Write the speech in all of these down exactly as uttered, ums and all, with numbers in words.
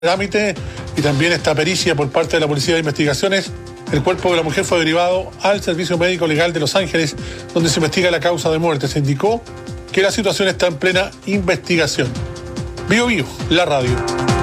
trámite y también esta pericia por parte de la Policía de Investigaciones. El cuerpo de la mujer fue derivado al Servicio Médico Legal de Los Ángeles, donde se investiga la causa de muerte. Se indicó que la situación está en plena investigación. Bio Bio, la radio.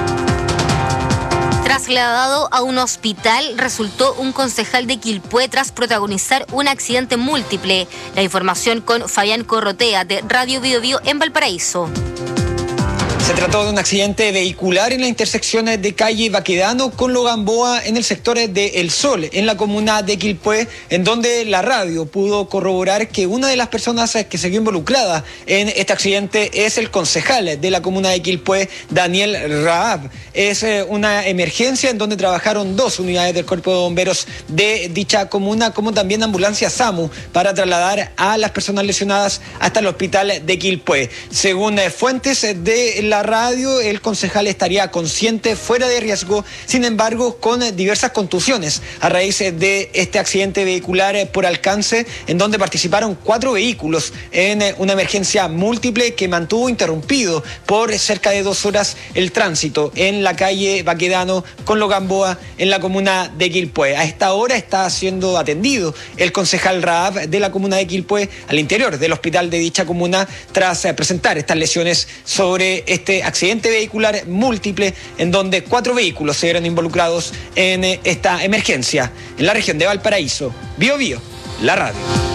Trasladado a un hospital, resultó un concejal de Quilpué tras protagonizar un accidente múltiple. La información con Fabián Corrotea de Radio Bio Bio en Valparaíso. Se trató de un accidente vehicular en la intersección de calle Baquedano con Logamboa en el sector de El Sol, en la comuna de Quilpué, en donde la radio pudo corroborar que una de las personas que se vio involucrada en este accidente es el concejal de la comuna de Quilpué, Daniel Raab. Es una emergencia en donde trabajaron dos unidades del Cuerpo de Bomberos de dicha comuna, como también ambulancia SAMU, para trasladar a las personas lesionadas hasta el hospital de Quilpué. Según fuentes de la radio, el concejal estaría consciente, fuera de riesgo, sin embargo con diversas contusiones a raíz de este accidente vehicular por alcance, en donde participaron cuatro vehículos en una emergencia múltiple que mantuvo interrumpido por cerca de dos horas el tránsito en la calle Baquedano con Logamboa en la comuna de Quilpué. A esta hora está siendo atendido el concejal Raab de la comuna de Quilpué al interior del hospital de dicha comuna tras presentar estas lesiones sobre este accidente vehicular múltiple en donde cuatro vehículos se vieron involucrados en esta emergencia en la región de Valparaíso. Bio Bio, la radio.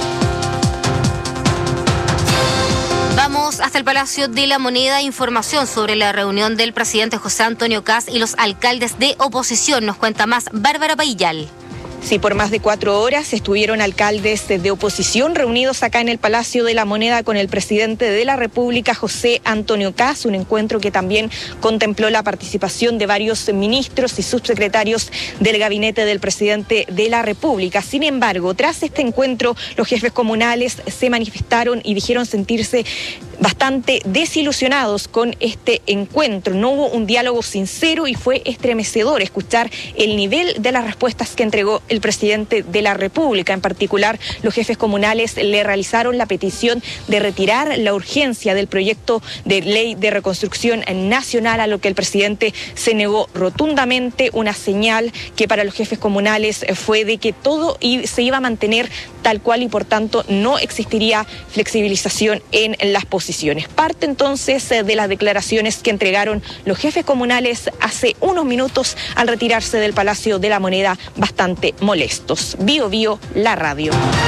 Vamos hasta el Palacio de la Moneda. Información sobre la reunión del presidente José Antonio Kast y los alcaldes de oposición. Nos cuenta más Bárbara Paillal. Sí, por más de cuatro horas estuvieron alcaldes de oposición reunidos acá en el Palacio de la Moneda con el presidente de la República, José Antonio Kast, un encuentro que también contempló la participación de varios ministros y subsecretarios del gabinete del presidente de la República. Sin embargo, tras este encuentro, los jefes comunales se manifestaron y dijeron sentirse bastante desilusionados con este encuentro. No hubo un diálogo sincero y fue estremecedor escuchar el nivel de las respuestas que entregó el presidente de la República. En particular, los jefes comunales le realizaron la petición de retirar la urgencia del proyecto de ley de reconstrucción nacional, a lo que el presidente se negó rotundamente. Una señal que para los jefes comunales fue de que todo se iba a mantener tal cual y por tanto no existiría flexibilización en las posiciones. Parte entonces de las declaraciones que entregaron los jefes comunales hace unos minutos al retirarse del Palacio de la Moneda bastante molestos. Bio Bio, la radio.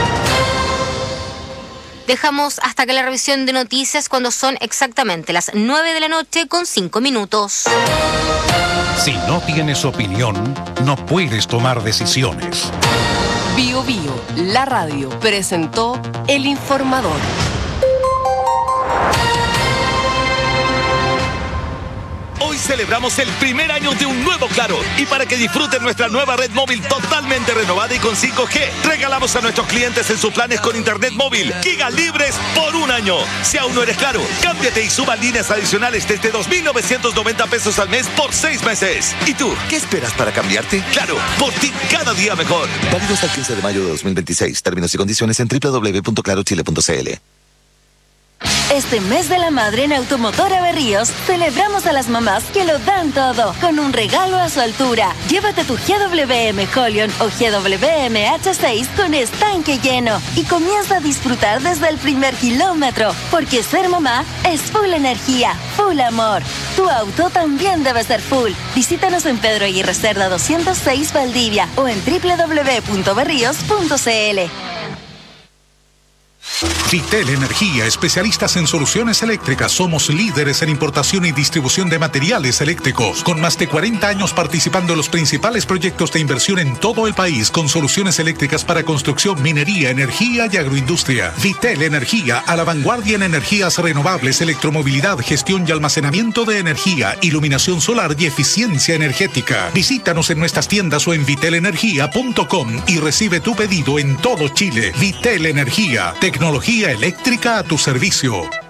Dejamos hasta acá la revisión de noticias cuando son exactamente las nueve de la noche con cinco minutos. Si no tienes opinión, no puedes tomar decisiones. Bio Bio, la radio, presentó El Informador. Hoy celebramos el primer año de un nuevo Claro, y para que disfruten nuestra nueva red móvil totalmente renovada y con cinco G, regalamos a nuestros clientes en sus planes con internet móvil giga libres por un año. Si aún no eres Claro, cámbiate y suba líneas adicionales desde dos mil novecientos noventa pesos al mes por seis meses. ¿Y tú, qué esperas para cambiarte? Claro, por ti cada día mejor. Válido hasta el quince de mayo de dos mil veintiséis. Términos y condiciones en doble u doble u doble u punto claro chile punto c l. Este mes de la madre en Automotora Berríos celebramos a las mamás que lo dan todo con un regalo a su altura. Llévate tu G W M Holion o G W M H seis con estanque lleno y comienza a disfrutar desde el primer kilómetro, porque ser mamá es full energía, full amor. Tu auto también debe ser full. Visítanos en Pedro Aguirre Cerda doscientos seis Valdivia o en doble u doble u doble u punto berríos punto c l. Vitel Energía, especialistas en soluciones eléctricas. Somos líderes en importación y distribución de materiales eléctricos, con más de cuarenta años participando en los principales proyectos de inversión en todo el país, con soluciones eléctricas para construcción, minería, energía y agroindustria. Vitel Energía, a la vanguardia en energías renovables, electromovilidad, gestión y almacenamiento de energía, iluminación solar y eficiencia energética. Visítanos en nuestras tiendas o en vitel energía punto com y recibe tu pedido en todo Chile. Vitel Energía, tecnología eléctrica a tu servicio.